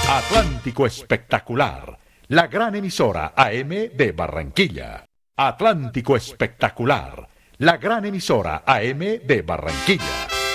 Atlántico Espectacular, la gran emisora AM de Barranquilla. Atlántico Espectacular, la gran emisora AM de Barranquilla.